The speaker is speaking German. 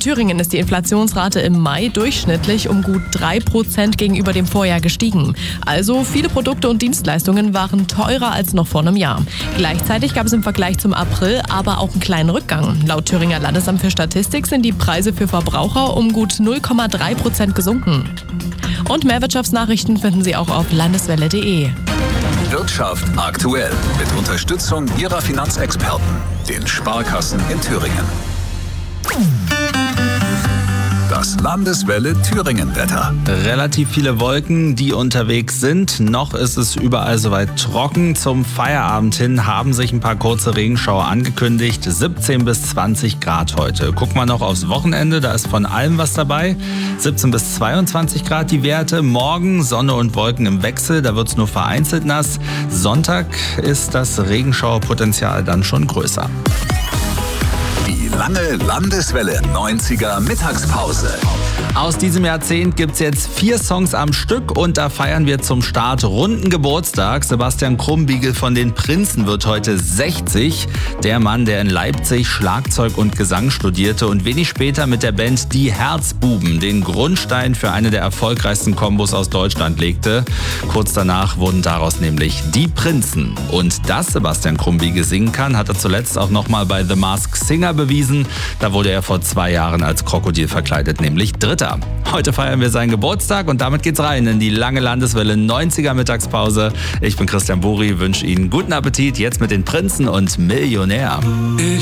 Thüringen ist die Inflationsrate im Mai durchschnittlich um gut 3% gegenüber dem Vorjahr gestiegen. Also viele Produkte und Dienstleistungen waren teurer als noch vor einem Jahr. Gleichzeitig gab es im Vergleich zum April aber auch einen kleinen Rückgang. Laut Thüringer Landesamt für Statistik sind die Preise für Verbraucher um gut 0,3% gesunken. Und mehr Wirtschaftsnachrichten finden Sie auch auf landeswelle.de. Wirtschaft aktuell mit Unterstützung Ihrer Finanzexperten, den Sparkassen in Thüringen. Das Landeswelle Thüringen-Wetter. Relativ viele Wolken, die unterwegs sind. Noch ist es überall soweit trocken. Zum Feierabend hin haben sich ein paar kurze Regenschauer angekündigt. 17 bis 20 Grad heute. Gucken wir noch aufs Wochenende, da ist von allem was dabei. 17 bis 22 Grad die Werte. Morgen Sonne und Wolken im Wechsel, da wird es nur vereinzelt nass. Sonntag ist das Regenschauerpotenzial dann schon größer. Die lange Landeswelle 90er Mittagspause. Aus diesem Jahrzehnt gibt's jetzt 4 Songs am Stück und da feiern wir zum Start runden Geburtstag. Sebastian Krumbiegel von den Prinzen wird heute 60. Der Mann, der in Leipzig Schlagzeug und Gesang studierte und wenig später mit der Band Die Herzbuben den Grundstein für eine der erfolgreichsten Kombos aus Deutschland legte. Kurz danach wurden daraus nämlich Die Prinzen. Und dass Sebastian Krumbiegel singen kann, hat er zuletzt auch nochmal bei The Masked Singer bewiesen. Da wurde er vor 2 Jahren als Krokodil verkleidet, nämlich Dritter. Heute feiern wir seinen Geburtstag und damit geht's rein in die lange Landeswelle 90er Mittagspause. Ich bin Christian Buri, wünsche Ihnen guten Appetit jetzt mit den Prinzen und Millionär.